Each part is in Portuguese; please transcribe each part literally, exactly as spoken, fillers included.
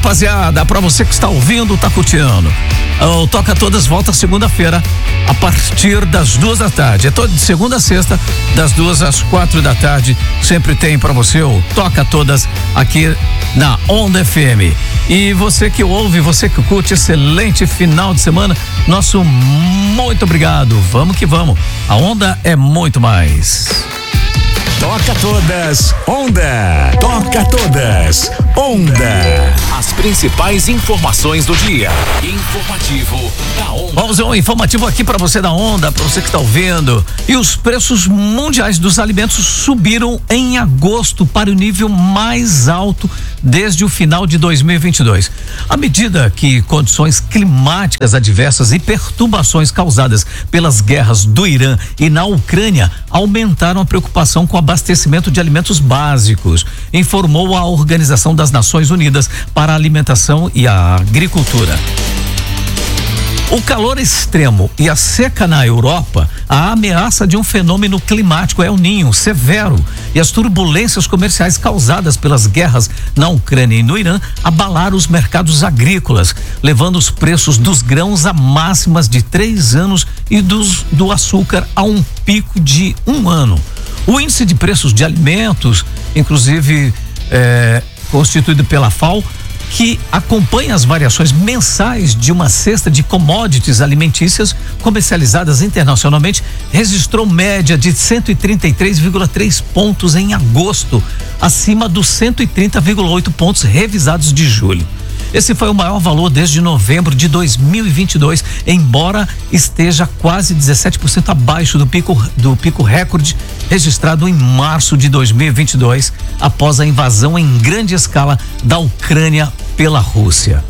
rapaziada, pra você que está ouvindo, tá curtindo. O Toca Todas volta segunda-feira, a partir das duas da tarde. É todo de segunda a sexta, das duas às quatro da tarde. Sempre tem pra você o Toca Todas aqui na Onda F M. E você que ouve, você que curte, excelente final de semana. Nosso muito obrigado. Vamos que vamos. A Onda é muito mais. Toca Todas, Onda. Toca Todas, Onda. As principais informações do dia. Informativo da Onda. Vamos um informativo aqui para você da Onda, para você que está ouvindo. E os preços mundiais dos alimentos subiram em agosto para o nível mais alto desde o final de dois mil e vinte e dois. À medida que condições climáticas adversas e perturbações causadas pelas guerras do Irã e na Ucrânia aumentaram a preocupação com o abastecimento de alimentos básicos, informou a Organização das Nações Unidas para a Alimentação e a Agricultura. O calor extremo e a seca na Europa, a ameaça de um fenômeno climático El Niño severo e as turbulências comerciais causadas pelas guerras na Ucrânia e no Irã abalaram os mercados agrícolas, levando os preços dos grãos a máximas de três anos e dos, do açúcar a um pico de um ano. O índice de preços de alimentos, inclusive é, constituído pela F A O, que acompanha as variações mensais de uma cesta de commodities alimentícias comercializadas internacionalmente, registrou média de cento e trinta e três vírgula três pontos em agosto, acima dos cento e trinta vírgula oito pontos revisados de julho. Esse foi o maior valor desde novembro de dois mil e vinte e dois, embora esteja quase dezessete por cento abaixo do pico do pico recorde registrado em março de dois mil e vinte e dois, após a invasão em grande escala da Ucrânia pela Rússia.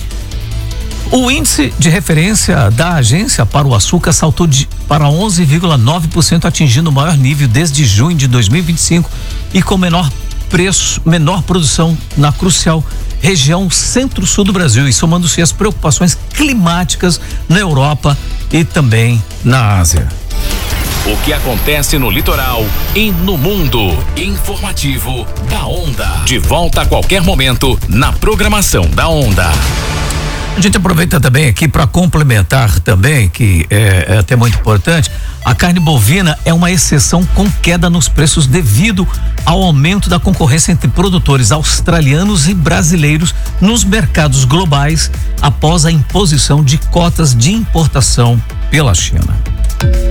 O índice de referência da agência para o açúcar saltou de, para onze vírgula nove por cento, atingindo o maior nível desde junho de dois mil e vinte e cinco e com menor preço, menor produção na crucial região centro-sul do Brasil, e somando-se as preocupações climáticas na Europa e também na Ásia. O que acontece no litoral e no mundo. Informativo da Onda. De volta a qualquer momento na programação da Onda. A gente aproveita também aqui para complementar também, que é, é até muito importante, a carne bovina é uma exceção com queda nos preços devido ao aumento da concorrência entre produtores australianos e brasileiros nos mercados globais após a imposição de cotas de importação pela China.